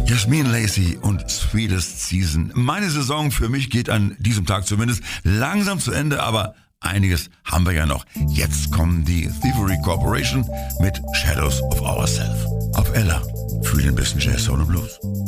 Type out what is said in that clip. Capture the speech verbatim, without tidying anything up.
Yasmin Lacey und Sweetest Season. Meine Saison für mich geht an diesem Tag zumindest langsam zu Ende, aber einiges haben wir ja noch. Jetzt kommen die Thievery Corporation mit Shadows of Ourself. Auf Ella. Fühl ein bisschen Jazz, Soul und Blues.